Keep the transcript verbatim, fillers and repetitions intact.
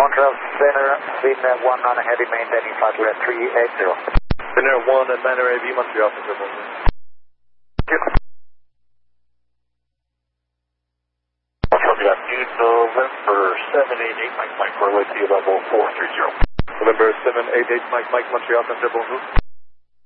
Montreal Center, Finnair one on heavy maintaining flight with three eighty. Finnair one and Manor A V, Montreal Center, bonjour. November seven eight eight, Mike Mike, we're with you level four three zero. November seven eight eight, Mike Mike, Montreal Center, bonjour.